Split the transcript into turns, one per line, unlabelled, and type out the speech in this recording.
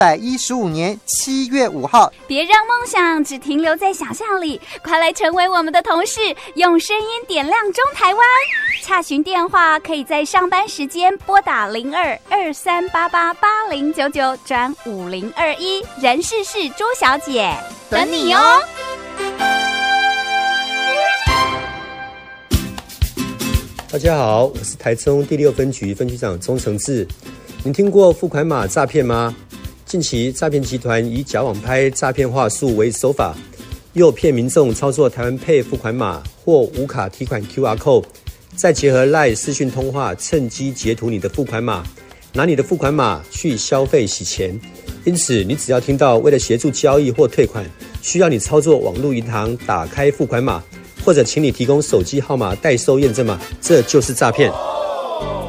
115年7月5号。
别让梦想只停留在想象里，快来成为我们的同事，用声音点亮中台湾。洽询电话可以在上班时间拨打02-2388-8099转5021，人事是朱小姐，等你哦。
大家好，我是台中第6分局分局长钟承志。您听过付款码诈骗吗？近期诈骗集团以假网拍诈骗话术为手法，诱骗民众操作台湾Pay付款码或无卡提款 QR Code， 再结合 LINE 视讯通话，趁机截图你的付款码，拿你的付款码去消费洗钱。因此，你只要听到为了协助交易或退款，需要你操作网络银行打开付款码，或者请你提供手机号码代收验证码，这就是诈骗。